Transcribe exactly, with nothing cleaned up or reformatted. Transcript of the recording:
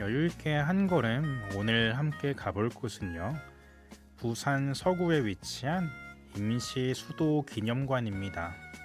여유있게 한 걸음 오늘 함께 가볼 곳은요, 부산 서구에 위치한 임시수도기념관입니다.